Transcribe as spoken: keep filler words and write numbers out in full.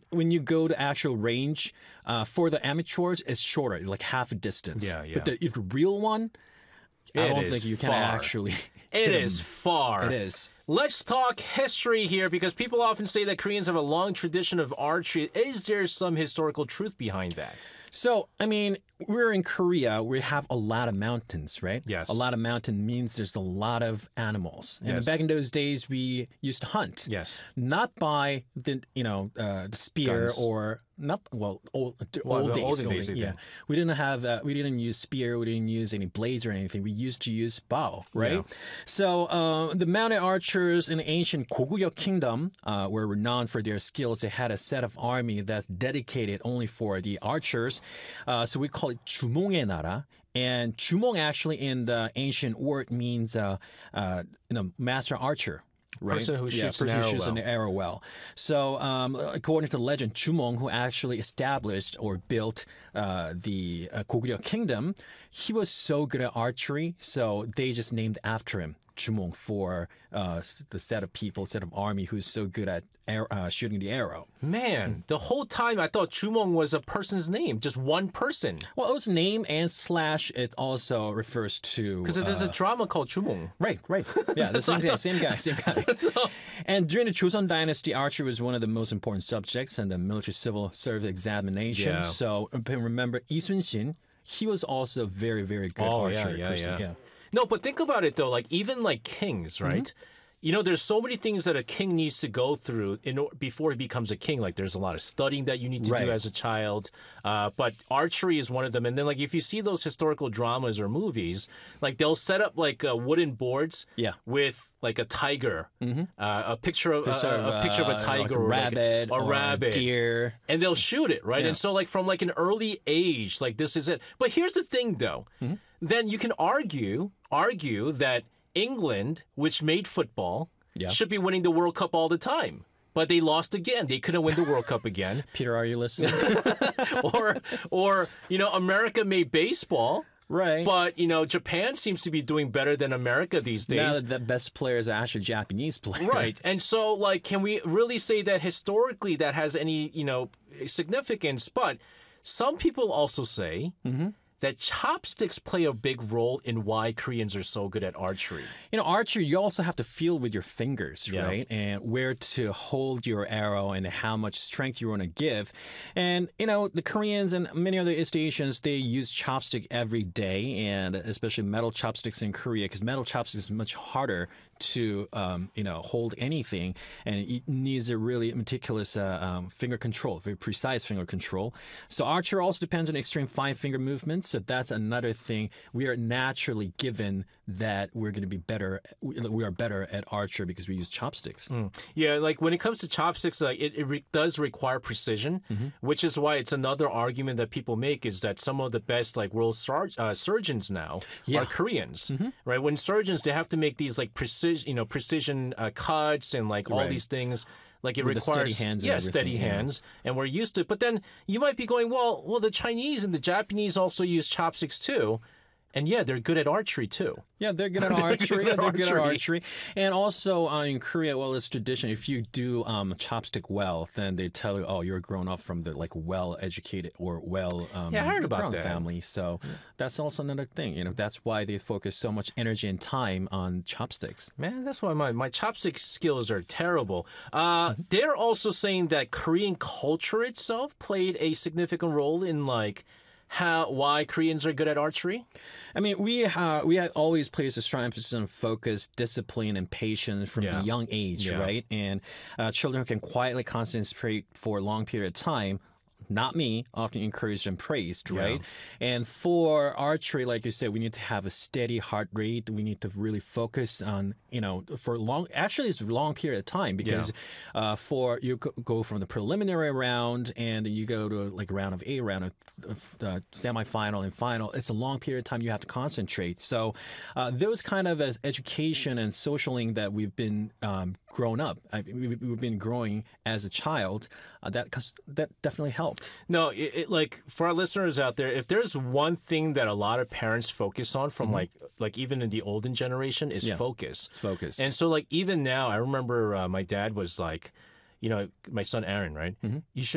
when you go to actual range, uh, for the amateurs, it's shorter, like half a distance. Yeah, yeah. But the if the real one, I It don't is think you can far. actually. It hit 'em. is far. It is. Let's talk history here because people often say that Koreans have a long tradition of archery. Is there some historical truth behind that? So, I mean, we're in Korea. We have a lot of mountains, right? Yes. A lot of mountain means there's a lot of animals. And Yes. back in those days, we used to hunt. Yes. Not by the, you know, uh, the spear Guns. or not. Well, old, Well, old the days. olden old days, days, they yeah. did. We didn't have. Uh, we didn't use spear. We didn't use any blades or anything. We used to use bow, right? Yeah. So uh, the mounted archers in the ancient Goguryeo kingdom uh, were renowned for their skills. They had a set of army that's dedicated only for the archers. Uh, so we call it 주몽의 나라. And 주몽 actually in the ancient word means uh, uh, you know, master archer. Right? Person who Yeah, shoots an person who arrow shoots an well. arrow well. So, um, according to legend, Jumong, who actually established or built uh, the uh, Goguryeo kingdom, he was so good at archery, so they just named after him, Jumong, for uh, the set of people, set of army who's so good at air, uh, shooting the arrow. Man, the whole time I thought Chumong was a person's name, just one person. Well, it's name and slash. It also refers to Because there's a drama called Chumong. Right, right. Yeah, the same guy, same guy, same guy. And during the Joseon Dynasty, archery was one of the most important subjects in the military civil service examination. Yeah. So remember, Lee Sun-shin, he was also a very, very good Oh, yeah, archer yeah, person. yeah. No, but think about it though. Like even like kings, right? Mm-hmm. You know, there's so many things that a king needs to go through in or- before he becomes a king. Like there's a lot of studying that you need to Right. do as a child. Uh, but archery is one of them. And then like if you see those historical dramas or movies, like they'll set up like uh, wooden boards Yeah. with like a tiger, uh, a picture of, Sort uh, of, a picture of a uh, tiger, like a or like rabbit, a, or rabbit, deer. and they'll shoot it, right? Yeah. And so, like, from like an early age, like this is it. But here's the thing, though. Mm-hmm. Then you can argue, argue that England, which made football, Yeah. should be winning the World Cup all the time. But they lost again. They couldn't win the World Cup again. Peter, are you listening? Or, or you know, America made baseball. Right. But, you know, Japan seems to be doing better than America these days. Now the best players are actually Japanese players. Right. And so, like, can we really say that historically that has any, you know, significance? But some people also say that chopsticks play a big role in why Koreans are so good at archery. You know, archery, you also have to feel with your fingers, Yeah. right? And where to hold your arrow and how much strength you want to give. And, you know, the Koreans and many other East Asians, they use chopstick every day, and especially metal chopsticks in Korea, because metal chopsticks is much harder to, um, you know, hold anything. And it needs a really meticulous uh, um, finger control, very precise finger control. So archery also depends on extreme fine finger movements. So that's another thing. We are naturally given that we're going to be better. We we are better at archery because we use chopsticks. Yeah, like when it comes to chopsticks, like it, it re- does require precision, which is why it's another argument that people make is that some of the best like world sar- uh, surgeons now Yeah. are Koreans, right? When surgeons, they have to make these like precision, you know, precision uh, cuts and like all Right. these things. Like it With the requires steady hands and yeah, everything, steady yeah. hands, and we're used to it. But then you might be going, well, well, the Chinese and the Japanese also use chopsticks too, and yeah, they're good at archery too. Yeah, they're good at They're archery. good Yeah, at they're good at archery. archery. And also uh, in Korea, well, it's tradition. If you do um, chopstick well, then they tell you, oh, you're grown up from the like well-educated or well um, Yeah, I heard about grown that. family. So that's also another thing. You know, that's why they focus so much energy and time on chopsticks. Man, that's why my, my chopstick skills are terrible. Uh, they're also saying that Korean culture itself played a significant role in like how why Koreans are good at archery. I mean, we uh, we had always placed a strong emphasis on focus, discipline, and patience from Yeah. the young age, Yeah. right? And uh, children who can quietly concentrate for a long period of time. Not me, often encouraged and praised, right? And for archery, like you said, we need to have a steady heart rate. We need to really focus on, you know, for long, actually, it's a long period of time because uh, for you go- go from the preliminary round and then you go to like round of eight, round of uh, semifinal and final. It's a long period of time you have to concentrate. So uh, those kind of uh, education and socialing that we've been um, grown up, I, we, we've been growing as a child, uh, that, that definitely helped. No, it, it, like for our listeners out there, if there's one thing that a lot of parents focus on from like like even in the olden generation is Yeah. focus. It's focus. And so like even now, I remember uh, my dad was like, you know, my son Aaron, right? You should